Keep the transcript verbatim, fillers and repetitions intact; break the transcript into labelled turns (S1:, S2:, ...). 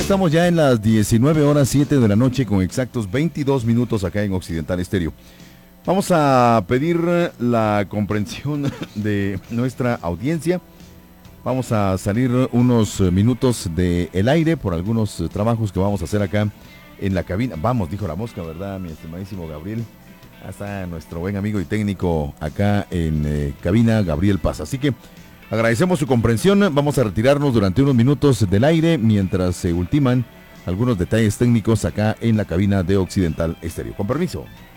S1: estamos ya en las diecinueve horas siete de la noche con exactos veintidós minutos acá en Occidental Estéreo. Vamos a pedir la comprensión de nuestra audiencia. Vamos a salir unos minutos del aire por algunos trabajos que vamos a hacer acá en la cabina. Vamos, dijo la mosca, ¿verdad, mi estimadísimo Gabriel? Hasta nuestro buen amigo y técnico acá en eh, cabina, Gabriel Paz. Así que agradecemos su comprensión. Vamos a retirarnos durante unos minutos del aire mientras se ultiman algunos detalles técnicos acá en la cabina de Occidental Estéreo. Con permiso.